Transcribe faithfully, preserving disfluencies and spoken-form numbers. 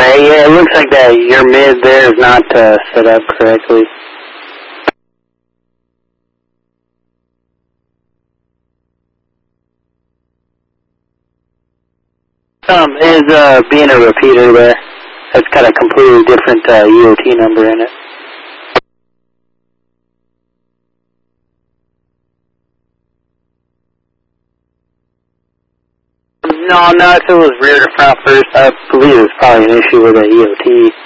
Okay, yeah, it looks like that your mid there is not uh, set up correctly. Um, is uh, being a repeater there. It's got a completely different uh, E O T number in it. No, no, if it was rear to front first, I believe it's probably an issue with the E O T.